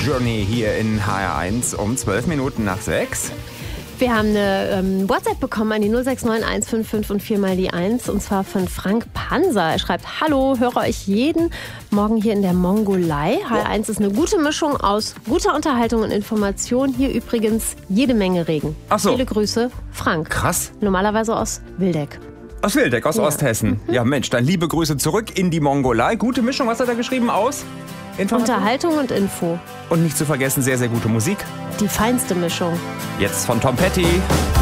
Journey hier in HR1 um 12 Minuten nach 6. Wir haben eine WhatsApp bekommen an die 069155 und 4 mal die 1 und zwar von Frank Panser. Er schreibt: Hallo, höre euch jeden Morgen hier in der Mongolei. HR1 ist eine gute Mischung aus guter Unterhaltung und Information. Hier übrigens jede Menge Regen. Ach so. Viele Grüße, Frank. Krass. Normalerweise aus Wildeck. Aus Wildeck, aus Osthessen. Ja Mensch, dann liebe Grüße zurück in die Mongolei. Gute Mischung, was hat er geschrieben? Aus? Information? Unterhaltung und Info. Und nicht zu vergessen, sehr, sehr gute Musik. Die feinste Mischung. Jetzt von Tom Petty.